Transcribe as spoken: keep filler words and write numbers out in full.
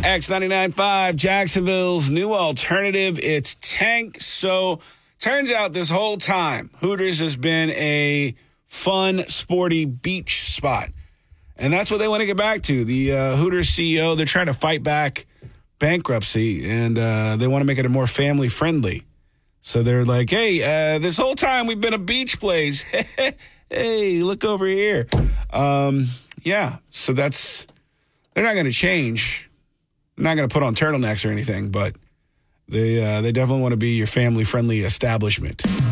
X ninety-nine point five, Jacksonville's new alternative. It's Tank. So, turns out this whole time, Hooters has been a fun, sporty beach spot. And that's what they want to get back to. The uh, Hooters C E O, they're trying to fight back bankruptcy, and uh, they want to make it a more family-friendly. So they're like, hey, uh, this whole time we've been a beach place. Hey, look over here. Um, yeah, so that's, they're not going to change. They're not going to put on turtlenecks or anything, but they uh, they definitely want to be your family-friendly establishment.